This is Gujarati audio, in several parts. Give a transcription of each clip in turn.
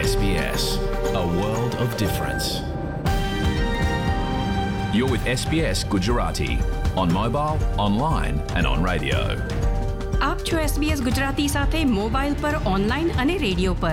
SBS, a world of difference. You're with SBS Gujarati on mobile, online and on radio. આપ છો SBS ગુજરાતી સાથે મોબાઈલ પર, ઓનલાઈન અને રેડિયો પર.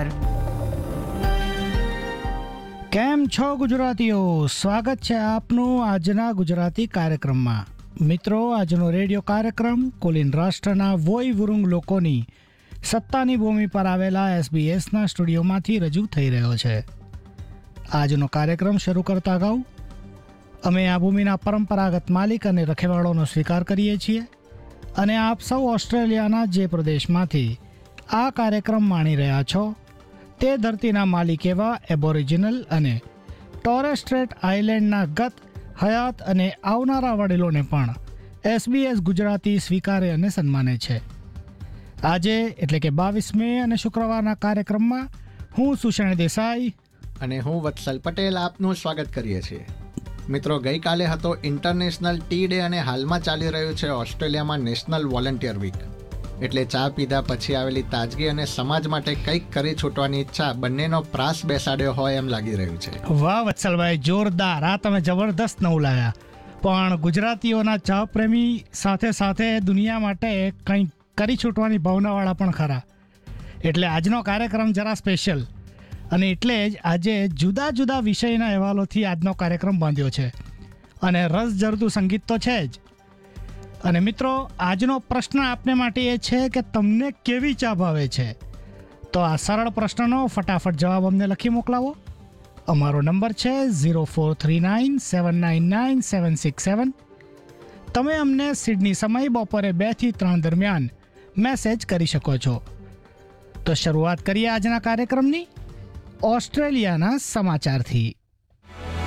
કેમ છો ગુજરાતીઓ? સ્વાગત છે આપનું આજના ગુજરાતી કાર્યક્રમમાં. મિત્રો, આજનો રેડિયો કાર્યક્રમ કોલિન રાષ્ટ્રના વોય વુરુંગ લોકોની સત્તાની ભૂમિ પર આવેલા SBSના સ્ટુડિયોમાંથી રજૂ થઈ રહ્યો છે. આજનો કાર્યક્રમ શરૂ કરતા અગાઉ અમે આ ભૂમિના પરંપરાગત માલિક અને રખેવાળોનો સ્વીકાર કરીએ છીએ અને આપ સૌ ઓસ્ટ્રેલિયાના જે પ્રદેશમાંથી આ કાર્યક્રમ માણી રહ્યા છો તે ધરતીના માલિક એવા એબોરિજિનલ અને ટોરેસ સ્ટ્રેટ આઇલેન્ડના ગત, હયાત અને આવનારા વડીલોને પણ SBS ગુજરાતી સ્વીકારે અને સન્માને છે. આજે એટલે કે 22 મે અને શુક્રવારના કાર્યક્રમમાં હું સુષેણ દેસાઈ અને હું વત્સલ પટેલ આપનું સ્વાગત કરીએ છીએ. મિત્રો, ગઈકાલે હતો ઇન્ટરનેશનલ ટી ડે અને હાલમાં ચાલી રહ્યું છે ઓસ્ટ્રેલિયામાં નેશનલ વોલન્ટિયર વીક. એટલે ચા પીધા પછી આવેલી તાજગી અને સમાજ માટે કંઈક કરી છૂટવાની ઈચ્છા બંનેનો પ્રાસ બેસાડ્યો હોય એમ લાગી રહ્યું છે. વાહ વત્સલભાઈ, જોરદાર! આ તમે જબરદસ્ત નવું લાવ્યા. પણ ગુજરાતીઓના ચા પ્રેમી સાથે સાથે દુનિયા માટે કંઈક કરી છૂટવાની ભાવનાવાળા પણ ખરા. એટલે આજનો કાર્યક્રમ જરા સ્પેશિયલ, અને એટલે જ આજે જુદા જુદા વિષયના અહેવાલોથી આજનો કાર્યક્રમ બાંધ્યો છે. અને રસ ઝરતું સંગીત તો છે જ. અને મિત્રો, આજનો પ્રશ્ન આપને માટે એ છે કે તમને કેવી ચા ભાવે છે? તો આ સરળ પ્રશ્નનો ફટાફટ જવાબ અમને લખી મોકલાવો. અમારો નંબર છે 0439799767. તમે અમને સિડની સમય બપોરે 2 થી 3 દરમિયાન મેસેજ કરી શકો છો. તો શરૂઆત કરીએ આજના કાર્યક્રમની ઓસ્ટ્રેલિયાના સમાચારથી.